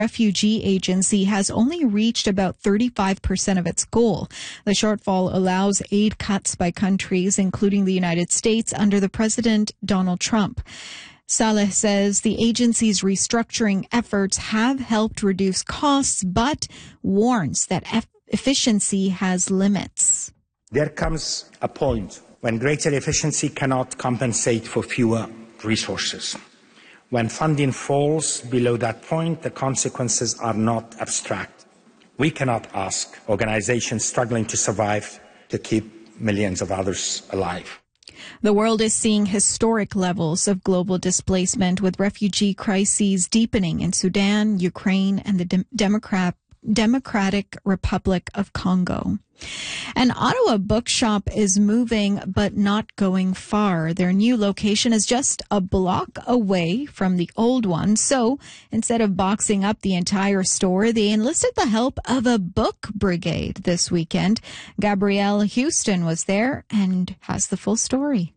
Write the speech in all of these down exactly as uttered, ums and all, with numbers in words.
Refugee Agency has only reached about thirty-five percent of its goal. The shortfall allows aid cuts by countries, including the United States, under the President Donald Trump. Saleh says the agency's restructuring efforts have helped reduce costs, but warns that eff- efficiency has limits. There comes a point when greater efficiency cannot compensate for fewer resources. When funding falls below that point, the consequences are not abstract. We cannot ask organizations struggling to survive to keep millions of others alive. The world is seeing historic levels of global displacement, with refugee crises deepening in Sudan, Ukraine, and the De- Democrat- Democratic Republic of Congo. An Ottawa bookshop is moving but not going far. Their new location is just a block away from the old one. So instead of boxing up the entire store, they enlisted the help of a book brigade this weekend. Gabrielle Houston was there and has the full story.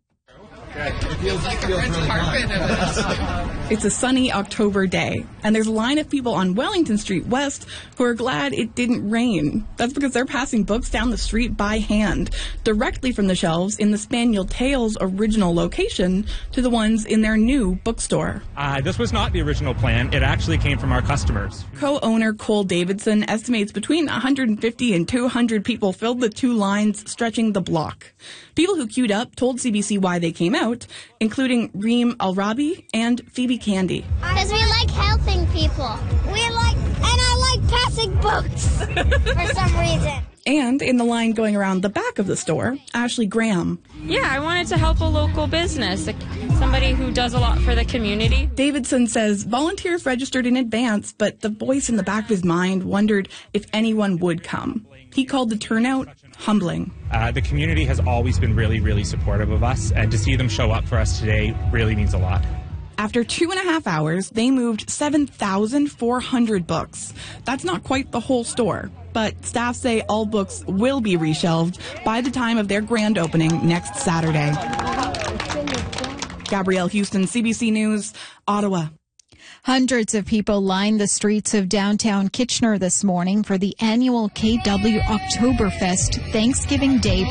It's a sunny October day, and there's a line of people on Wellington Street West who are glad it didn't rain. That's because they're passing books down the street by hand, directly from the shelves in the Spaniel Tales original location to the ones in their new bookstore. Uh, this was not the original plan. It actually came from our customers. Co-owner Cole Davidson estimates between one hundred fifty and two hundred people filled the two lines stretching the block. People who queued up told C B C why they came out, including Reem Al-Rabi and Phoebe Candy. Because we like helping people. We like, and I like passing books for some reason. And in the line going around the back of the store, Ashley Graham. Yeah, I wanted to help a local business, somebody who does a lot for the community. Davidson says volunteers registered in advance, but the voice in the back of his mind wondered if anyone would come. He called the turnout humbling. Uh, the community has always been really, really supportive of us, and to see them show up for us today really means a lot. After two and a half hours, they moved seven thousand four hundred books. That's not quite the whole store, but staff say all books will be reshelved by the time of their grand opening next Saturday. Gabrielle Houston, C B C News, Ottawa. Hundreds of people lined the streets of downtown Kitchener this morning for the annual K W Oktoberfest Thanksgiving Day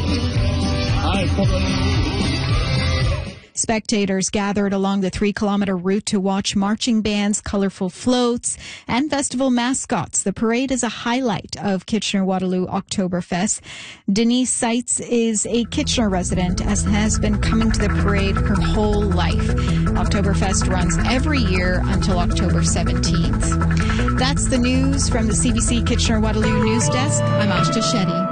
Parade. Spectators gathered along the three-kilometer route to watch marching bands, colorful floats, and festival mascots. The parade is a highlight of Kitchener-Waterloo Oktoberfest. Denise Seitz is a Kitchener resident, as has been coming to the parade her whole life. Oktoberfest runs every year until October seventeenth. That's the news from the C B C Kitchener-Waterloo News Desk. I'm Ashta Shetty.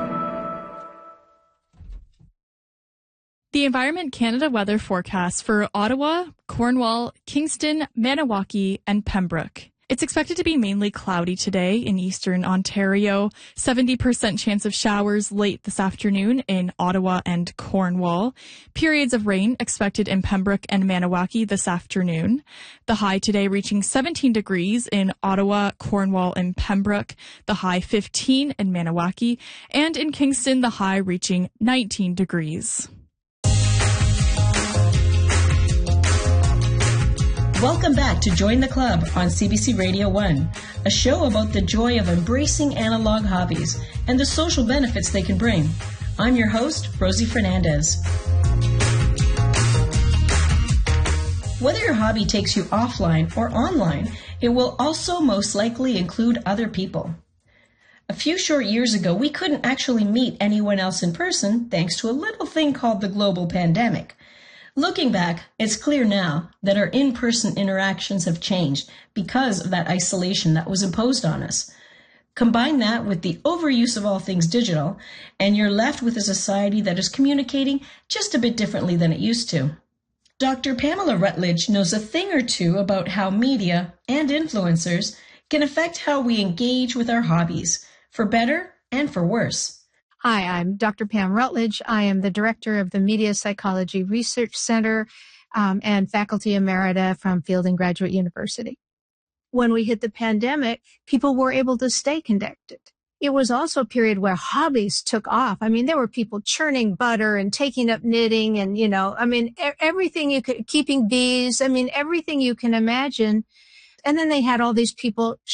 The Environment Canada weather forecast for Ottawa, Cornwall, Kingston, Maniwaki, and Pembroke. It's expected to be mainly cloudy today in eastern Ontario. seventy percent chance of showers late this afternoon in Ottawa and Cornwall. Periods of rain expected in Pembroke and Maniwaki this afternoon. The high today reaching seventeen degrees in Ottawa, Cornwall, and Pembroke. The high fifteen in Maniwaki. And in Kingston, the high reaching nineteen degrees. Welcome back to Join the Club on C B C Radio one, a show about the joy of embracing analog hobbies and the social benefits they can bring. I'm your host, Rosie Fernandez. Whether your hobby takes you offline or online, it will also most likely include other people. A few short years ago, we couldn't actually meet anyone else in person thanks to a little thing called the global pandemic. Looking back, it's clear now that our in-person interactions have changed because of that isolation that was imposed on us. Combine that with the overuse of all things digital, and you're left with a society that is communicating just a bit differently than it used to. Doctor Pamela Rutledge knows a thing or two about how media and influencers can affect how we engage with our hobbies, for better and for worse. Hi, I'm Doctor Pam Rutledge. I am the director of the Media Psychology Research Center um, and faculty emerita from Fielding Graduate University. When we hit the pandemic, people were able to stay connected. It was also a period where hobbies took off. I mean, there were people churning butter and taking up knitting and, you know, I mean, e- everything you could, keeping bees. I mean, everything you can imagine. And then they had all these people